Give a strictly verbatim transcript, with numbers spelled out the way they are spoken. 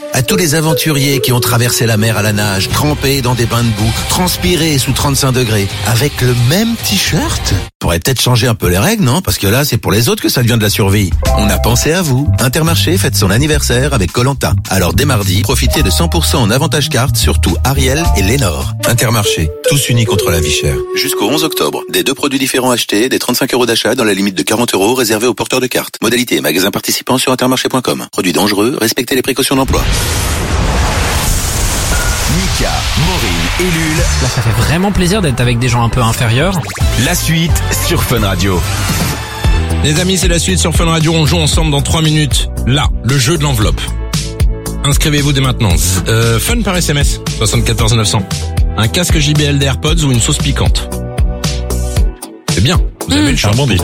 À tous les aventuriers qui ont traversé la mer à la nage, trempés dans des bains de boue, transpirés sous trente-cinq degrés, avec le même t-shirt. Faudrait peut-être changer un peu les règles, non? Parce que là, c'est pour les autres que ça devient de la survie. On a pensé à vous. Intermarché fête son anniversaire avec Koh-Lanta. Alors dès mardi, profitez de cent pour cent en avantage carte sur tout Ariel et Lénore. Intermarché, tous unis contre la vie chère. Jusqu'au onze octobre, des deux produits différents achetés, des trente-cinq euros d'achat dans la limite de quarante euros réservés aux porteurs de cartes. Modalité magasin participant sur intermarché point com. Produits dangereux, respectez les précautions d'emploi. Mika, Maureen et Lul. Là, ça fait vraiment plaisir d'être avec des gens un peu inférieurs. La suite sur Fun Radio. Les amis, c'est la suite sur Fun Radio. On joue ensemble dans trois minutes. Là, le jeu de l'enveloppe. Inscrivez-vous dès maintenant. Euh, fun par S M S, soixante-quatorze neuf cents. Un casque J B L des AirPods ou une sauce piquante. C'est bien. Vous avez Mmh. le choix. Un bon deal.